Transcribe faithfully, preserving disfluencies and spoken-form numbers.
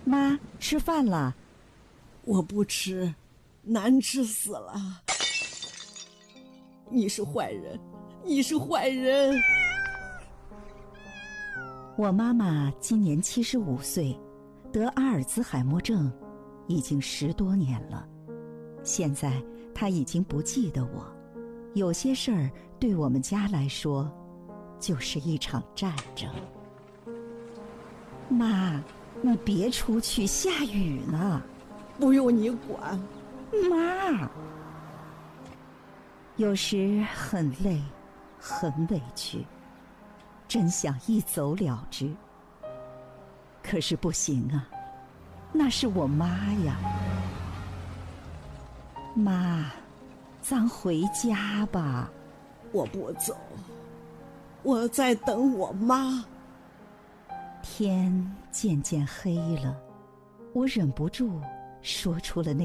妈，吃饭了。 我不吃，难吃死了。你是坏人，你是坏人。 我妈妈今年七十五岁，得阿尔兹海默症已经十多年了。现在她已经不记得我，有些事儿对我们家来说就是一场战争。妈，你别出去，下雨呢。 不用你管。 妈，有时很累，很委屈，真想一走了之。可是不行啊，那是我妈呀。妈，咱回家吧。 我不走，我在等我妈。 天渐渐黑了，我忍不住说出了那